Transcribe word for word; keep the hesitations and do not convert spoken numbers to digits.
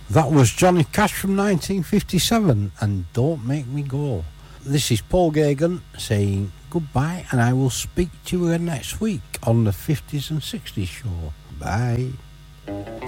That was Johnny Cash from nineteen fifty-seven and Don't Make Me Go. This is Paul Gagan saying goodbye, and I will speak to you again next week on the fifties and sixties show. Bye.